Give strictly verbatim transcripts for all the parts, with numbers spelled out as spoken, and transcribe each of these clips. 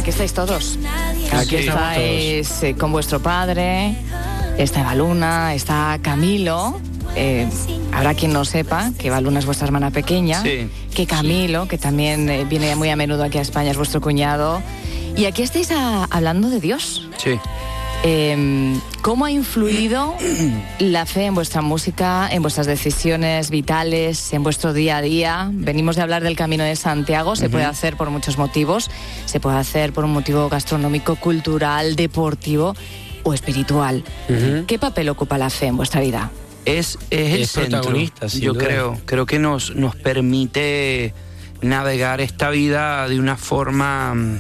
Aquí estáis todos. Aquí Sí. estáis eh, con vuestro padre, está Eva Luna, está Camilo. Eh, habrá quien no sepa que Eva Luna es vuestra hermana pequeña, Sí. que Camilo, que también eh, viene muy a menudo aquí a España, es vuestro cuñado. Y aquí estáis a- hablando de Dios. Sí. Eh, ¿Cómo ha influido la fe en vuestra música, en vuestras decisiones vitales, en vuestro día a día? Venimos de hablar del Camino de Santiago, se Ujú. puede hacer por muchos motivos, se puede hacer por un motivo gastronómico, cultural, deportivo o espiritual. Ujú. ¿Qué papel ocupa la fe en vuestra vida? Es, es el Es centro, protagonista, sin yo duda. creo. Creo que nos, nos permite navegar esta vida de una forma mm,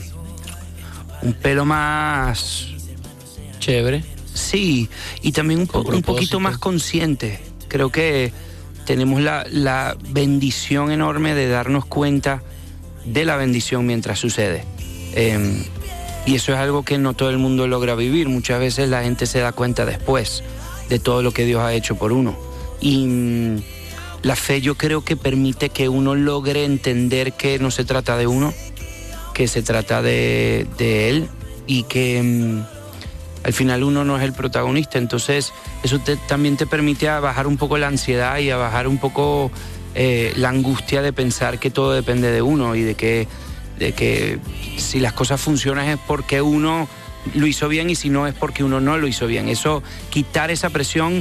un pelo más... Chévere. Sí, y también un, po- Con un poquito propósito. más consciente. Creo que tenemos la, la bendición enorme de darnos cuenta de la bendición mientras sucede. Eh, y eso es algo que no todo el mundo logra vivir. Muchas veces la gente se da cuenta después de todo lo que Dios ha hecho por uno. Y mm, la fe yo creo que permite que uno logre entender que no se trata de uno, que se trata de, de Él y que... mm, al final uno no es el protagonista, entonces eso te- también te permite a bajar un poco la ansiedad y a bajar un poco eh, la angustia de pensar que todo depende de uno y de que, de que si las cosas funcionan es porque uno lo hizo bien y si no es porque uno no lo hizo bien. Eso, quitar esa presión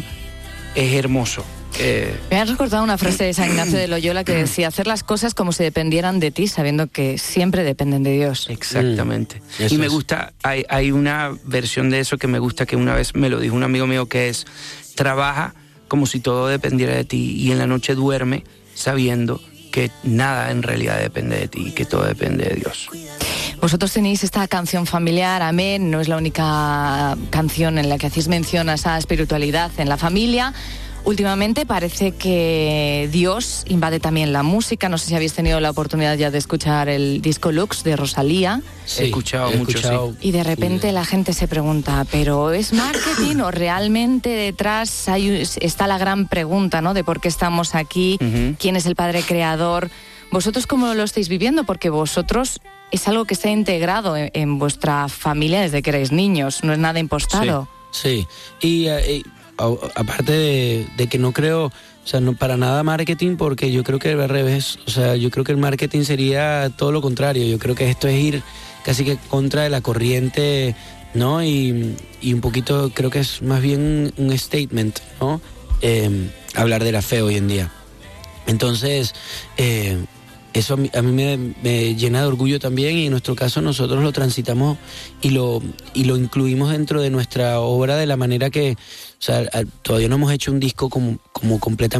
es hermoso. Eh, Me has recordado una frase de San Ignacio de Loyola que decía: hacer las cosas como si dependieran de ti, sabiendo que siempre dependen de Dios. Exactamente. Mm, eso y me es. gusta, hay, hay una versión de eso que me gusta, que una vez me lo dijo un amigo mío, que es: trabaja como si todo dependiera de ti y en la noche duerme sabiendo que nada en realidad depende de ti y que todo depende de Dios. Vosotros tenéis esta canción familiar, Amén, no es la única canción en la que hacéis mención a esa espiritualidad en la familia. Últimamente parece que Dios invade también la música. No sé si habéis tenido la oportunidad ya de escuchar el disco Lux de Rosalía. He escuchado mucho, sí. Y de repente la gente se pregunta, ¿pero es marketing o realmente detrás hay, está la gran pregunta, ¿no? De por qué estamos aquí, Ujú. quién es el padre creador? ¿Vosotros cómo lo estáis viviendo? Porque vosotros es algo que está integrado en, en vuestra familia desde que erais niños, no es nada impostado. Sí, y, eh, y, a- aparte de, de que no creo, o sea, no para nada marketing, porque yo creo que al revés, o sea, yo creo que el marketing sería todo lo contrario. Yo creo que esto es ir casi que contra de la corriente, ¿no? Y, y un poquito creo que es más bien un statement, ¿no? Eh, hablar de la fe hoy en día. Entonces, eh, eso a mí, a mí me, me llena de orgullo también, y en nuestro caso nosotros lo transitamos y lo, y lo incluimos dentro de nuestra obra de la manera que, o sea, a- todavía no hemos hecho un disco como, como completamente